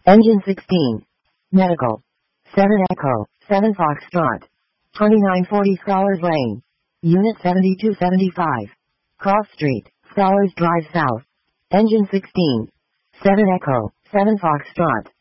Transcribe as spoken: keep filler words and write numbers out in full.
Engine sixteen. Medical. seven Echo, seven Foxtrot. twenty-nine forty Scholars Lane. Unit seventy-two seventy-five. Cross Street, Scholars Drive South. Engine sixteen. seven Echo, seven Foxtrot.